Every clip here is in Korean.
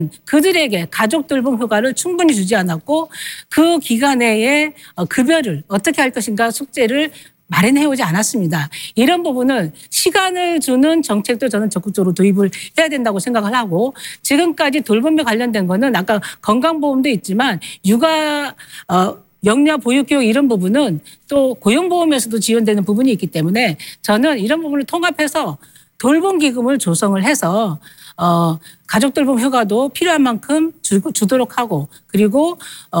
그들에게 가족 돌봄 휴가를 충분히 주지 않았고 그 기간 내에 급여를 어떻게 할 것인가 숙제를 마련해 오지 않았습니다. 이런 부분은 시간을 주는 정책도 저는 적극적으로 도입을 해야 된다고 생각을 하고 지금까지 돌봄에 관련된 거는 아까 건강보험도 있지만 육아 영유아 보육교육 이런 부분은 또 고용보험에서도 지원되는 부분이 있기 때문에 저는 이런 부분을 통합해서 돌봄기금을 조성을 해서 가족 돌봄 휴가도 필요한 만큼 주도록 하고 그리고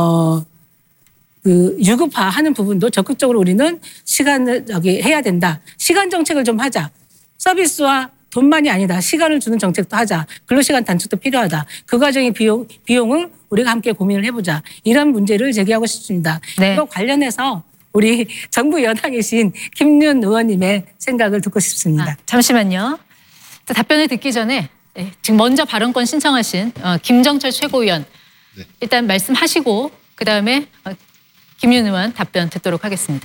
그 유급화하는 부분도 적극적으로 우리는 시간을 해야 된다. 시간 정책을 좀 하자. 서비스와 돈만이 아니다. 시간을 주는 정책도 하자. 근로시간 단축도 필요하다. 그 과정의 비용을 우리가 함께 고민을 해보자. 이런 문제를 제기하고 싶습니다. 네. 이거 관련해서 우리 정부 여당이신 김윤 의원님의 생각을 듣고 싶습니다. 잠시만요. 답변을 듣기 전에 지금 먼저 발언권 신청하신 김정철 최고위원 일단 말씀하시고 그다음에 김윤 의원 답변 듣도록 하겠습니다.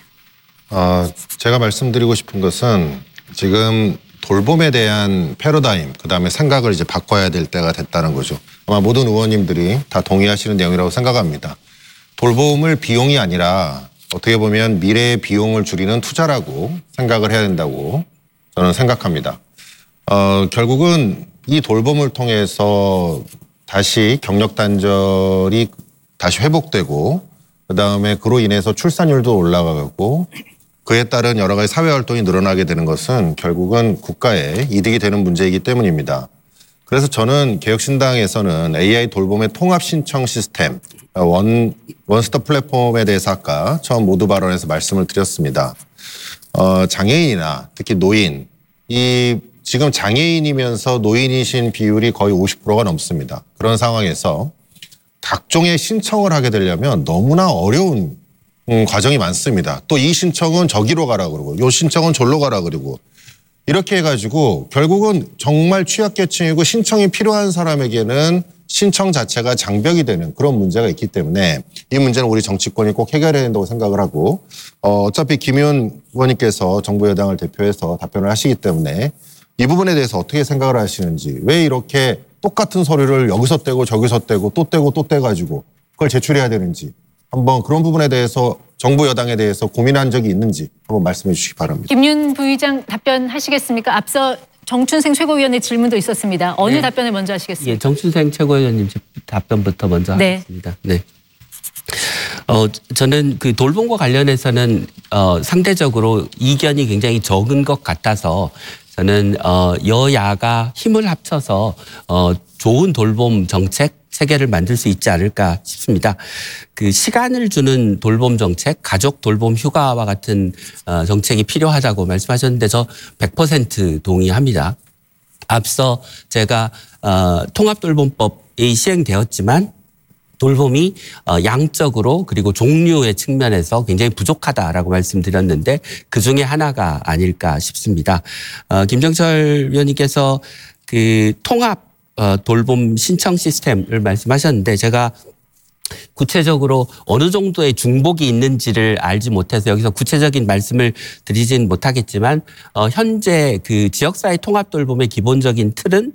제가 말씀드리고 싶은 것은 지금 돌봄에 대한 패러다임, 그다음에 생각을 이제 바꿔야 될 때가 됐다는 거죠. 아마 모든 의원님들이 다 동의하시는 내용이라고 생각합니다. 돌봄을 비용이 아니라 어떻게 보면 미래의 비용을 줄이는 투자라고 생각을 해야 된다고 저는 생각합니다. 결국은 이 돌봄을 통해서 다시 경력 단절이 다시 회복되고 그다음에 그로 인해서 출산율도 올라가고 그에 따른 여러 가지 사회활동이 늘어나게 되는 것은 결국은 국가에 이득이 되는 문제이기 때문입니다. 그래서 저는 개혁신당에서는 AI 돌봄의 통합 신청 시스템, 원스톱 플랫폼에 대해서 아까 처음 모두 발언에서 말씀을 드렸습니다. 장애인이나 특히 노인, 지금 장애인이면서 노인이신 비율이 거의 50%가 넘습니다. 그런 상황에서 각종의 신청을 하게 되려면 너무나 어려운 과정이 많습니다. 또 이 신청은 저기로 가라 그러고 요 신청은 절로 가라 그러고 이렇게 해가지고 결국은 정말 취약계층이고 신청이 필요한 사람에게는 신청 자체가 장벽이 되는 그런 문제가 있기 때문에 이 문제는 우리 정치권이 꼭 해결해야 된다고 생각을 하고 어차피 김윤 의원님께서 정부 여당을 대표해서 답변을 하시기 때문에 이 부분에 대해서 어떻게 생각을 하시는지 왜 이렇게 똑같은 서류를 여기서 떼고 저기서 떼고 또 떼고 또 떼가지고 그걸 제출해야 되는지 한번 그런 부분에 대해서 정부 여당에 대해서 고민한 적이 있는지 한번 말씀해 주시기 바랍니다. 김윤 부의장 답변하시겠습니까? 앞서 정춘생 최고위원의 질문도 있었습니다. 어느 답변을 먼저 하시겠습니까? 예, 정춘생 최고위원님 답변부터 먼저 하겠습니다. 네. 저는 그 돌봄과 관련해서는 상대적으로 이견이 굉장히 적은 것 같아서 저는 여야가 힘을 합쳐서 좋은 돌봄 정책 체계를 만들 수 있지 않을까 싶습니다. 그 시간을 주는 돌봄 정책, 가족 돌봄 휴가와 같은 정책이 필요하다고 말씀하셨는데 저 100% 동의합니다. 앞서 제가 통합돌봄법이 시행되었지만 돌봄이 양적으로 그리고 종류의 측면에서 굉장히 부족하다라고 말씀드렸는데 그중에 하나가 아닐까 싶습니다. 김정철 위원님께서 그 통합 돌봄 신청 시스템을 말씀하셨는데 제가 구체적으로 어느 정도의 중복이 있는지를 알지 못해서 여기서 구체적인 말씀을 드리진 못하겠지만 현재 그 지역사회 통합 돌봄의 기본적인 틀은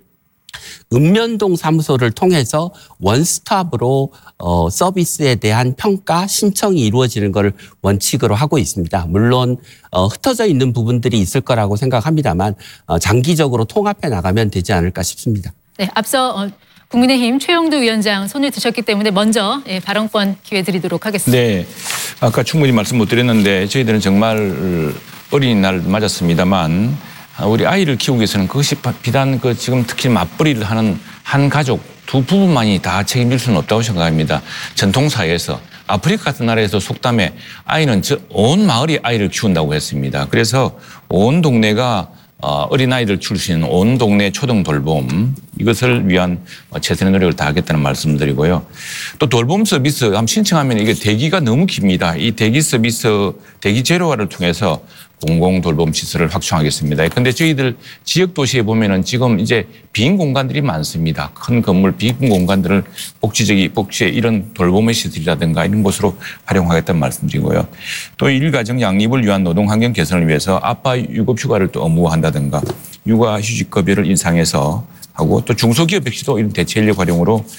읍면동 사무소를 통해서 원스톱으로 서비스에 대한 평가, 신청이 이루어지는 것을 원칙으로 하고 있습니다. 물론 흩어져 있는 부분들이 있을 거라고 생각합니다만 장기적으로 통합해 나가면 되지 않을까 싶습니다. 네, 앞서 국민의힘 최영두 위원장 손을 드셨기 때문에 먼저 발언권 기회 드리도록 하겠습니다. 네, 아까 충분히 말씀 못 드렸는데 저희들은 정말 어린이날 맞았습니다만 우리 아이를 키우기 위해서는 그것이 비단 지금 특히 맞벌이를 하는 한 가족 두 부부만이 다 책임질 수는 없다고 생각합니다. 전통사회에서 아프리카 같은 나라에서 속담에 아이는 온 마을이 아이를 키운다고 했습니다. 그래서 온 동네가 어린아이를 키울 수 있는 온 동네 초등 돌봄 이것을 위한 최선의 노력을 다하겠다는 말씀드리고요. 또 돌봄 서비스 한번 신청하면 이게 대기가 너무 깁니다. 이 대기 서비스 대기 제로화를 통해서 공공 돌봄 시설을 확충하겠습니다. 그런데 저희들 지역 도시에 보면은 지금 이제 빈 공간들이 많습니다. 큰 건물 빈 공간들을 복지의 이런 돌봄의 시설이라든가 이런 곳으로 활용하겠다는 말씀드리고요. 또 일가정 양립을 위한 노동 환경 개선을 위해서 아빠 유급 휴가를 또 의무화한다든가 육아 휴직급여를 인상해서 하고 또 중소기업 역시도 이런 대체 인력 활용으로